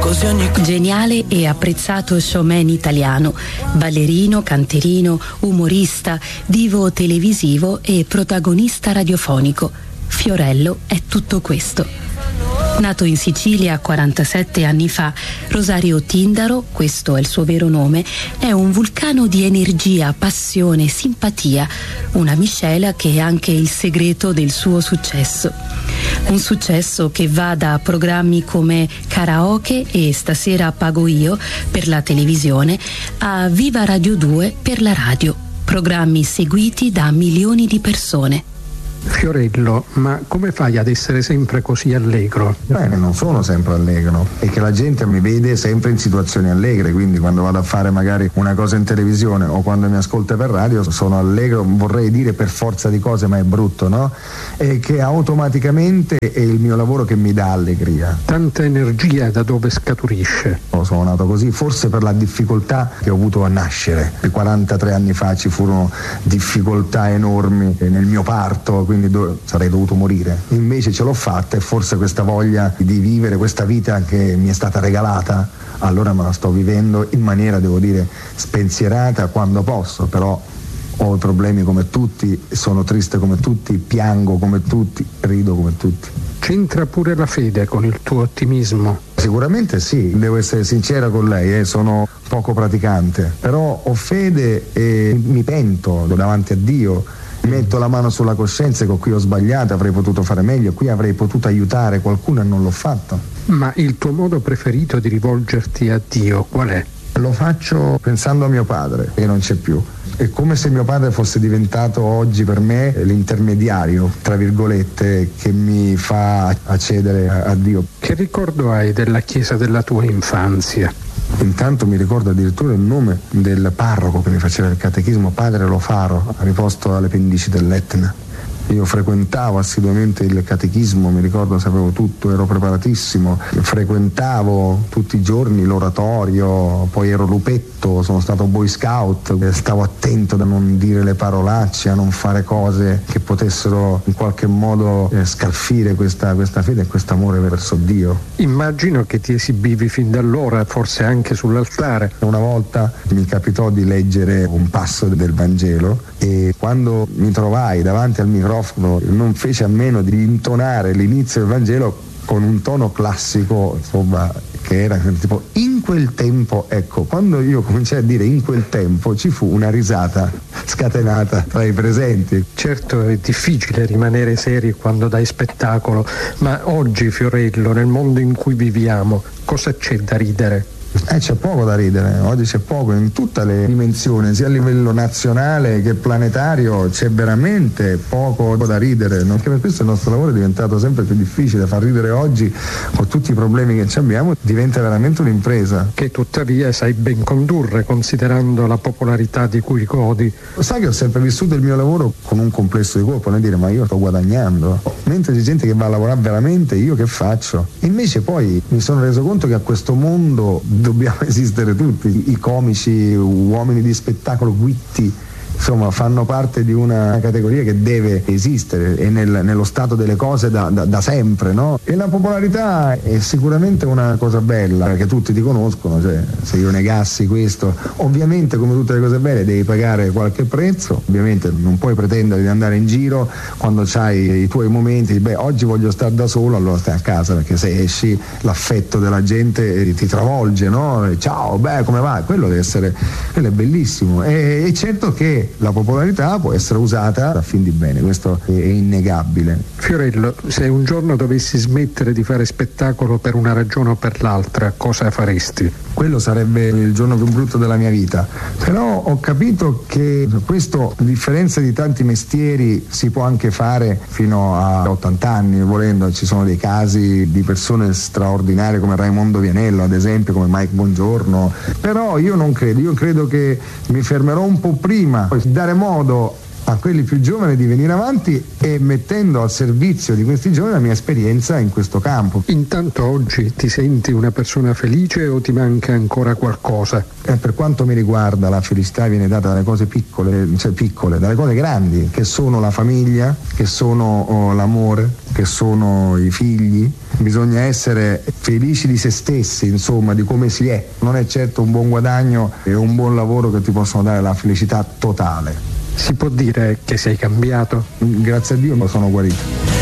Geniale e apprezzato showman italiano, ballerino, canterino, umorista, divo televisivo e protagonista radiofonico. Fiorello è tutto questo. Nato in Sicilia 47 anni fa, Rosario Tindaro, questo è il suo vero nome, è un vulcano di energia, passione, simpatia, una miscela che è anche il segreto del suo successo. Un successo che va da programmi come Karaoke e Stasera pago io per la televisione a Viva Radio 2 per la radio, programmi seguiti da milioni di persone. Fiorello, ma come fai ad essere sempre così allegro? Bene, non sono sempre allegro, è che la gente mi vede sempre in situazioni allegre, quindi quando vado a fare magari una cosa in televisione o quando mi ascolta per radio sono allegro, vorrei dire per forza di cose, ma è brutto, no? E che automaticamente è il mio lavoro che mi dà allegria. Tanta energia da dove scaturisce? Sono nato così, forse per la difficoltà che ho avuto a nascere. 43 anni fa ci furono difficoltà enormi nel mio parto, quindi sarei dovuto morire. Invece ce l'ho fatta e forse questa voglia di vivere questa vita che mi è stata regalata, allora me la sto vivendo in maniera, devo dire, spensierata quando posso, però ho i problemi come tutti, sono triste come tutti, piango come tutti, rido come tutti. C'entra pure la fede con il tuo ottimismo? Sicuramente sì, devo essere sincera con lei, sono poco praticante, però ho fede e mi pento davanti a Dio. Metto la mano sulla coscienza che qui ho sbagliato, avrei potuto fare meglio, qui avrei potuto aiutare qualcuno e non l'ho fatto. Ma il tuo modo preferito di rivolgerti a Dio qual è? Lo faccio pensando a mio padre, che non c'è più. È come se mio padre fosse diventato oggi per me l'intermediario, tra virgolette, che mi fa accedere a Dio. Che ricordo hai della chiesa della tua infanzia? Intanto mi ricordo addirittura il nome del parroco che mi faceva il catechismo, padre Lofaro, riposto alle pendici dell'Etna. Io frequentavo assiduamente il catechismo, mi ricordo, sapevo tutto, ero preparatissimo, frequentavo tutti i giorni l'oratorio, poi ero lupetto, sono stato boy scout, stavo attento da non dire le parolacce, a non fare cose che potessero in qualche modo scalfire questa fede e questo amore verso Dio. Immagino che ti esibivi fin da allora, forse anche sull'altare. Una volta mi capitò di leggere un passo del Vangelo e quando mi trovai davanti al microfono non fece a meno di intonare l'inizio del Vangelo con un tono classico, insomma, che era tipo in quel tempo. Ecco, quando io cominciai a dire in quel tempo ci fu una risata scatenata tra i presenti. Certo, è difficile rimanere seri quando dai spettacolo, ma oggi, Fiorello, nel mondo in cui viviamo, cosa c'è da ridere? C'è poco da ridere, oggi c'è poco in tutte le dimensioni, sia a livello nazionale che planetario, c'è veramente poco da ridere, anche per questo il nostro lavoro è diventato sempre più difficile. Far ridere oggi con tutti i problemi che abbiamo diventa veramente un'impresa. Che tuttavia sai ben condurre, considerando la popolarità di cui godi. Sai che ho sempre vissuto il mio lavoro con un complesso di colpa, nel dire ma io sto guadagnando, mentre c'è gente che va a lavorare veramente, io che faccio? Invece poi mi sono reso conto che a questo mondo dobbiamo esistere tutti, i comici, uomini di spettacolo, guitti, insomma fanno parte di una categoria che deve esistere e nello stato delle cose da sempre, no? E la popolarità è sicuramente una cosa bella perché tutti ti conoscono, cioè se io negassi questo, ovviamente come tutte le cose belle devi pagare qualche prezzo, ovviamente non puoi pretendere di andare in giro quando c'hai i tuoi momenti, oggi voglio stare da solo, allora stai a casa, perché se esci l'affetto della gente ti travolge, no? Ciao, come va? Quello è bellissimo e certo che la popolarità può essere usata a fin di bene, questo è innegabile. Fiorello, se un giorno dovessi smettere di fare spettacolo per una ragione o per l'altra, cosa faresti? Quello sarebbe il giorno più brutto della mia vita, però ho capito che questo, a differenza di tanti mestieri, si può anche fare fino a 80 anni volendo. Ci sono dei casi di persone straordinarie come Raimondo Vianello, ad esempio, come Mike Bongiorno, però io non credo, io credo che mi fermerò un po' prima, dare modo a quelli più giovani di venire avanti e mettendo al servizio di questi giovani la mia esperienza in questo campo. Intanto oggi ti senti una persona felice o ti manca ancora qualcosa? Per quanto mi riguarda la felicità viene data dalle cose piccole, dalle cose grandi, che sono la famiglia, che sono l'amore, che sono i figli, bisogna essere felici di se stessi, insomma, di come si è. Non è certo un buon guadagno e un buon lavoro che ti possono dare la felicità totale. Si può dire che sei cambiato? Grazie a Dio sono guarito.